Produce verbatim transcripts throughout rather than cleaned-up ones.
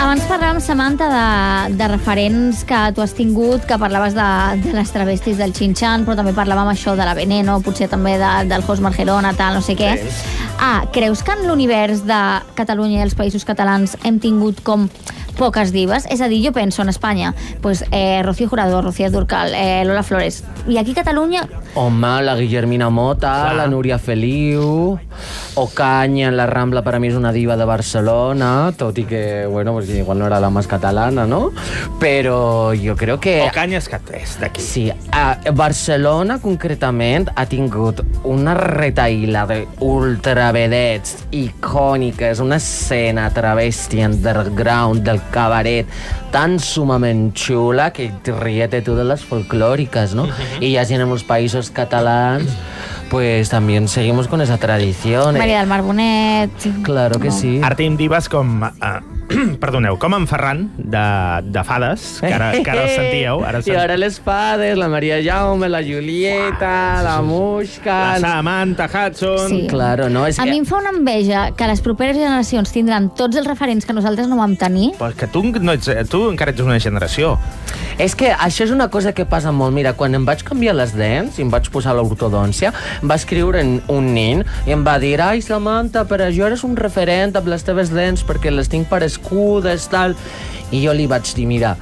Abans parlàvem, Samantha, de, de referents que tu has tingut, que parlaves de, de les travestis del Xinxan, però també parlàvem això de la Veneno, potser també de, del Jos Margerona, tal, no sé què. Sí. Ah, creus que en l'univers de Catalunya i els països catalans hem tingut com poques divas? És a dir, jo penso en Espanya, pues, eh, Rocío Jurado, Rocío Dúrcal, eh, Lola Flores, i aquí a Catalunya... Home, la Guillermina Mota, clar. La Núria Feliu, Ocaña en la Rambla per a mi és una diva de Barcelona, tot i que, bueno, pues igual no era la més catalana, ¿no? Però jo crec que... Ocaña és que és d'aquí. Sí, a Barcelona concretament ha tingut una retaïla d'ultravedets icòniques, una escena travesti underground del cabaret tan sumament xula que te riete tú de les folclòriques, ¿no? Uh-huh. Y ya si en los países catalans pues también seguimos con esa tradición. Maria del Mar Bonet... Claro que no. Sí. Ara tenim divas com... Uh, perdoneu, com en Ferran, de, de Fades, que ara, que ara el sentíeu. Ara I ara les Fades, la Maria Jaume, la Julieta, la Muixca... La Samantha Hudson... Sí. Claro, no, és a que... mi em fa una enveja que les properes generacions tindran tots els referents que nosaltres no vam tenir. Però que tu, no ets, tu encara ets una generació. És que això és una cosa que passa molt. Mira, quan em vaig canviar les dents i em vaig posar l'ortodòncia, em va escriure un nin i em va dir: ai, Samantha, per això eres un referent amb les teves dents perquè les tinc parescudes, tal. I jo li vaig dir: mira,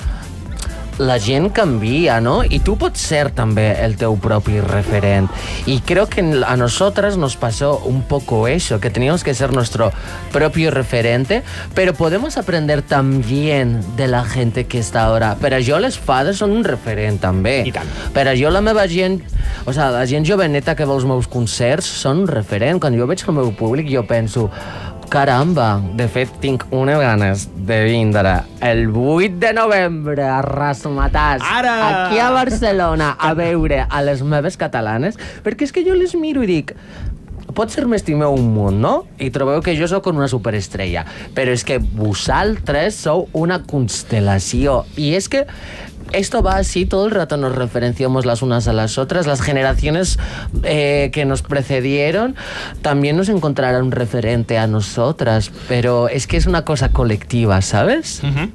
la gent canvia, ¿no? Y tú pots ser també el teu propi referent. Y creo que a nosotras nos pasó un poco eso, que teníamos que ser nuestro propio referente, pero podemos aprender también de la gente que está ahora. Per això les Fades són un referent també. I tant. Per això la meva gent, o sea, la gent joveneta que va als meus concerts són un referent. Quan jo veig el meu públic jo penso: caramba, de fet tinc unes ganes de vindre el vuit de novembre a Rasmatàs, Ara! aquí a Barcelona, a veure a les meves catalanes, perquè és que jo les miro i dic: potser m'estimeu un munt, no? I trobeu que jo sóc una superestrella, però és que vosaltres sou una constel·lació. I és que esto va así, todo el rato nos referenciamos las unas a las otras. Las generaciones eh, que nos precedieron también nos encontrarán un referente a nosotras, pero es que es una cosa colectiva, ¿sabes? Uh-huh.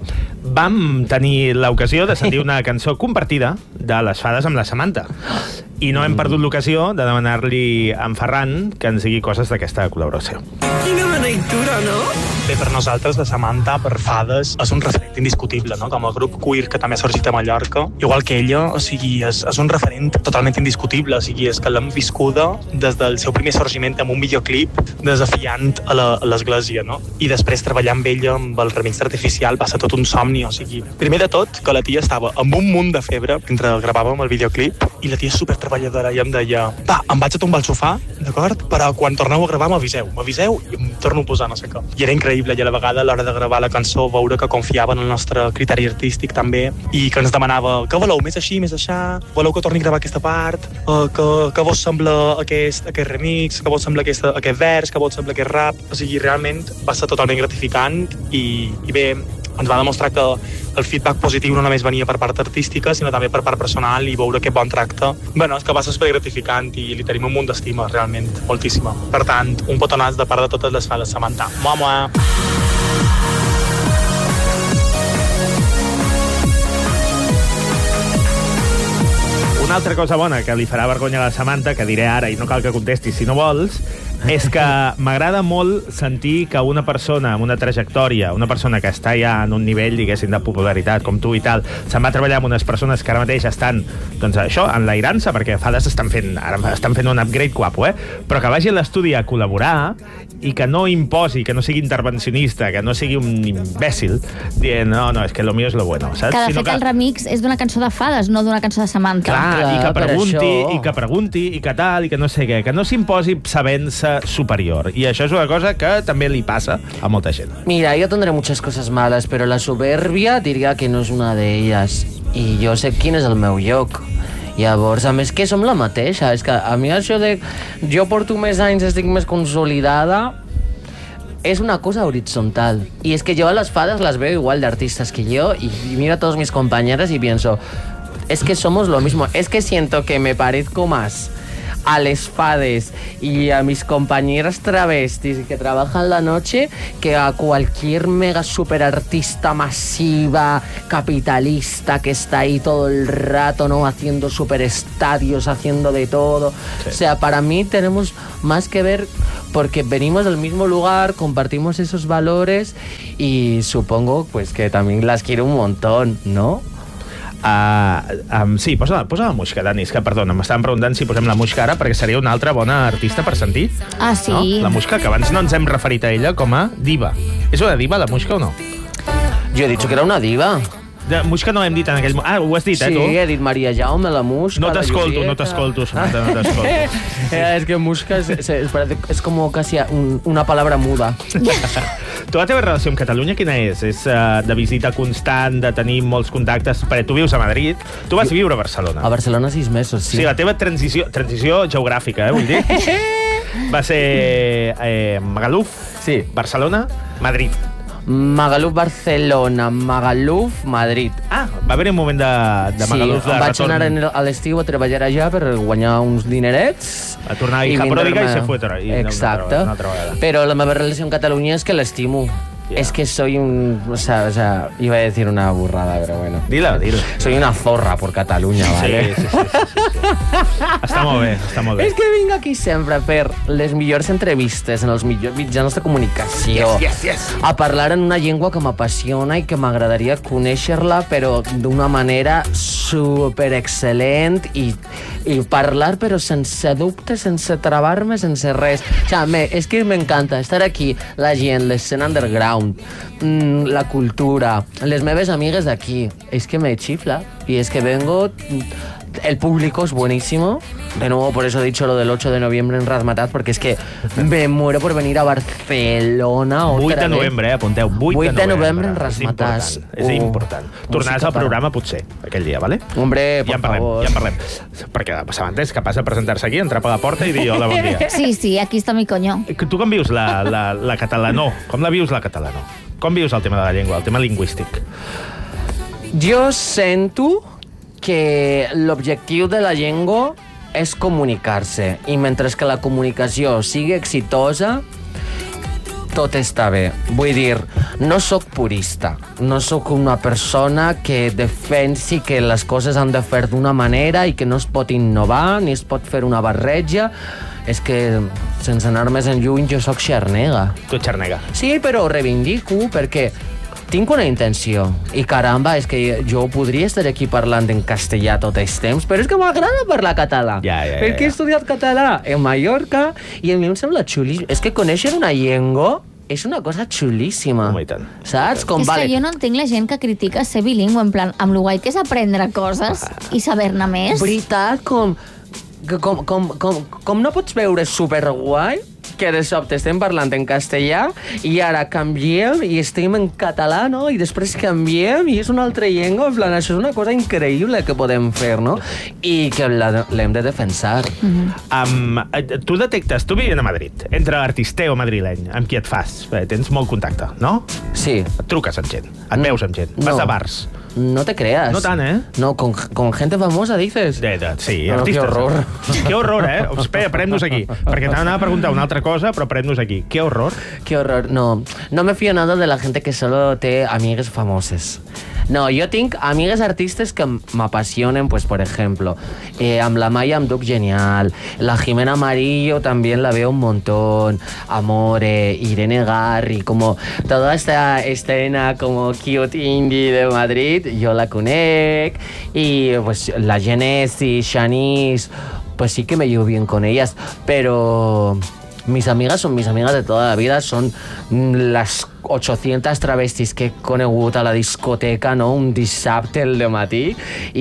Vam tenir l'ocasió de sentir una cançó compartida de les Fades amb la Samantha. I no hem perdut l'ocasió de demanar-li a en Ferran que ens digui coses d'aquesta col·laboració. Quina beneitura, no? Bé, per nosaltres, la Samantha, per Fades, és un referent indiscutible, no? Com a grup queer que també ha sorgit a Mallorca. Igual que ella, o sigui, és, és un referent totalment indiscutible, o sigui, és que l'hem viscuda des del seu primer sorgiment amb un videoclip desafiant a l'església, no? I després treballar amb ella, amb el remix artificial, va ser tot un somni, o sigui... Primer de tot, que la tia estava amb un munt de febre mentre gravàvem el videoclip, i la tia és supertreballadora, i em deia: va, em vaig a tombar al sofà, d'acord? Però quan torneu a gravar m'aviseu, m'aviseu i em torno a posar no sé què. I era increïble, i a la vegada a l'hora de gravar la cançó veure que confiava en el nostre criteri artístic també, i que ens demanava: què voleu, més així, més aixà? Voleu que torni a gravar aquesta part? Uh, que, que vos sembla aquest, aquest remix? Que vos sembla aquesta, aquest vers? Que vos sembla aquest rap? O sigui, realment va ser totalment gratificant i, i bé, ens va demostrar que el feedback positiu no només venia per part artística, sinó també per part personal, i veure aquest bon tracte. Bueno, és que va ser super gratificant i li tenim un munt d'estima, realment, moltíssima. Per tant, un petonàs de part de totes les Fades, Samantha. Mua, mua. Una altra cosa bona que li farà vergonya a la Samantha, que diré ara i no cal que contestis si no vols, és que m'agrada molt sentir que una persona amb una trajectòria, una persona que està ja en un nivell, diguéssim, de popularitat, com tu i tal, se'n va treballar amb unes persones que ara mateix estan, doncs això, enlairança, perquè Fades estan fent, ara estan fent un upgrade guapo, eh? Però que vagi a l'estudi a col·laborar i que no imposi, que no sigui intervencionista, que no sigui un imbècil, dient, no, no, és que lo mío és lo bueno, saps? Que de Sinó fet que... el remix és d'una cançó de Fades, no d'una cançó de Samantha. Clar, Clar, i que pregunti, això... i que pregunti, i que tal, i que no sé què, que no s'imposi sabent-se superior. I això és una cosa que també li passa a molta gent. Mira, yo tendré muchas cosas malas, pero la soberbia diría que no és una d'elles. I jo sé quin és el meu lloc. Llavors, a més que som la mateixa, és que a mi això de... Jo porto més anys, estic més consolidada, és una cosa horizontal. Y es que yo a las Fades las veo igual de artistas que yo, y, y miro a todas mis compañeras y pienso, es que somos lo mismo. Es que siento que me parezco más a les fades y a mis compañeras travestis que trabajan la noche que a cualquier mega super artista masiva, capitalista que está ahí todo el rato, ¿no? Haciendo super estadios, haciendo de todo. Sí. O sea, para mí tenemos más que ver porque venimos del mismo lugar, compartimos esos valores y supongo pues que también las quiero un montón, ¿no? Uh, um, sí, posa, posa la Muixca, Dani, és que, perdona, m'estaven preguntant si posem la Muixca ara perquè seria una altra bona artista per sentir. Ah, sí? No? La Muixca, que abans no ens hem referit a ella com a diva. És una diva, la Muixca, o no? Jo he dit que era una diva. De Muixca no hem dit en aquell moment. Ah, ho has dit, sí, eh, tu? Sí, he dit Maria Jaume, la Muixca, no t'escolto, no t'escolto, Samantha, no t'escolto. eh, es que Muixca es, es, es, es como casi un, una palabra muda. Tu, la teva relació amb Catalunya quina és? És uh, de visita constant, de tenir molts contactes? Perquè tu vius a Madrid, tu vas viure a Barcelona. A Barcelona sis mesos, sí. Sí, la teva transició, transició geogràfica, eh, vull dir. Va ser eh, Magaluf, sí. Barcelona, Madrid. Magaluf, Barcelona, Magaluf, Madrid. Ah, va haver un moment de, de Magaluf sí, de vaig retorn. anar a l'estiu a treballar allà per guanyar uns dinerets. A tornar a hija pròdiga i se fue. Exacte. Una altra, una altra Però la meva relació amb Catalunya és que l'estimo. Yeah. Es que soy un... O sea, o sea, iba a decir una burrada, pero bueno. Dila, dila. Soy una zorra por Catalunya, ¿vale? Sí, sí, sí, sí, sí. Està molt bé, està molt bé. És que vinc aquí sempre per les millors entrevistes en els millors mitjans de comunicació. Yes, yes, yes. A parlar en una llengua que m'apassiona i que m'agradaria conèixer-la, però d'una manera super excel·lent i, i parlar, però sense dubte, sense travar-me, sense res. O sea, me, és que m'encanta estar aquí, la gent, l'escena underground, Mm, la cultura, les meves amigues d'aquí, es que me chifla y es que vengo, el público es buenísimo, de nuevo por eso he dicho lo del ocho de noviembre en Razmataz, porque es que me muero por venir a Barcelona otra vuit de novembre, vez. eh, apunteu, vuit de novembre en Razmataz. És important, és important. Tornaràs al programa potser, aquell dia, vale? Hombre, por ja en parlem, favor. Ja en parlem. Perquè Samantha és capaç de presentar-se aquí, entrar per la porta i dir hola, bon dia. Sí, sí, aquí està mi coño. Tu com vius la, la, la catalanó? Com la vius la catalanó? Com vius el tema de la llengua, el tema lingüístic? Jo sento que l'objectiu de la llengua és comunicar-se i mentre que la comunicació sigui exitosa tot està bé. Vull dir, no sóc purista, no sóc una persona que defensi que les coses han de fer d'una manera i que no es pot innovar ni es pot fer una barreja. És que, sense anar més en lluny, jo sóc xarnega. Tu ets xarnega. Sí, però ho reivindico perquè tinc una intenció. I caramba, és que jo podria estar aquí parlant en castellà tot el temps, però és que m'agrada parlar català. Ja, ja, ja. Perquè he estudiat català en Mallorca i a mi em sembla xulíssim. És que conèixer una llengua és una cosa xulíssima. Oh, i tant. Saps? Com, és vale. que jo no entenc la gent que critica ser bilingüe, en plan, amb lo guai que és aprendre coses i saber-ne més. Veritat, com... Com, com, com, com no pots veure superguai que de sobte estem parlant en castellà i ara canviem i estem en català, no? I després canviem i és una altra llengua. En plan, això és una cosa increïble que podem fer, no? I que l'hem de defensar. Mm-hmm. um, tu detectes, tu vivint a Madrid, entre artisteu madrileny, amb qui et fas? Bé, tens molt contacte, no? Sí. Et truques amb gent, et veus amb gent, vas No. a bars. No te creas. No tant, eh? No, con, con gente famosa, dices. De, de, sí, No, artistes. que horror. Que horror, eh? Espera, parem-nos aquí. Perquè t'anava a preguntar una altra cosa, però parem-nos aquí. Que horror. Qué horror. No, no me fío nada de la gente que solo té amigues famoses. No, jo tinc amigues artistes que m'apassionen, pues, por ejemplo, eh, amb la Maya em duc genial, la Jimena Amarillo también la veo un montón, Amore, Irene Garri, como toda esta escena como cute indie de Madrid, yo la conec, y pues la Genesi, Shanice, pues sí que me llevo bien con ellas, pero... Mis amigas son mis amigas de toda la vida, son les ochocientas travestis que he conegut a la discoteca, no? Un dissabte al dematí,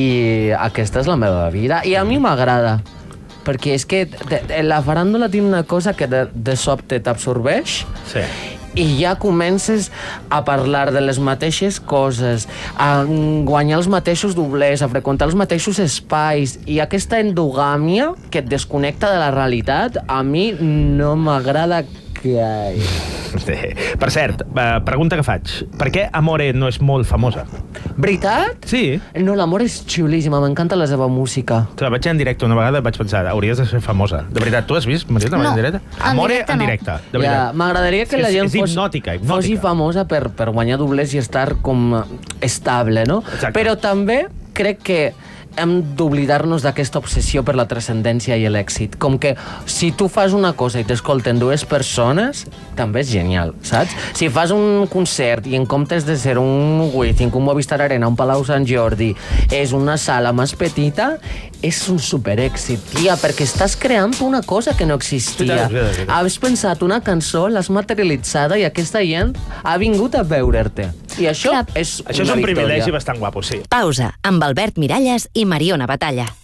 i aquesta és la meva vida. I a mi m'agrada, perquè és que de, de, la faràndula té una cosa que de, de sobte t'absorbeix, Sí. i ja comences a parlar de les mateixes coses, a guanyar els mateixos doblers, a freqüentar els mateixos espais, i aquesta endogàmia que et desconnecta de la realitat, a mi no m'agrada Ai. Sí. Per cert, eh, pregunta que faig. Per què Amore no és molt famosa? Veritat? Sí. No, l'Amor és xulíssima, m'encanta la seva música. O sigui, vaig en directe una vegada i vaig pensar, hauries de ser famosa. De veritat, tu has vist, Marieta, No, en directe? en Amore directe en no. directe, de Ja, veritat. m'agradaria que És- la gent és fos, hipnòtica, hipnòtica. fos famosa per, per guanyar doblers i estar com estable, no? Exacte. Però també crec que hem d'oblidar-nos d'aquesta obsessió per la transcendència i l'èxit. Com que si tu fas una cosa i t'escolten dues persones, també és genial, saps? Si fas un concert i en comptes de ser un Wizzing, un Movistar Arena, un Palau Sant Jordi, és una sala més petita, és un superèxit, tia, perquè estàs creant una cosa que no existia. És veritat, és veritat. Has pensat una cançó, l'has materialitzada i aquesta gent ha vingut a veure-te. I això Clar. és Això és una un victòria. privilegi bastant guapo, sí. Pausa, amb Albert Miralles i Mariona Batalla.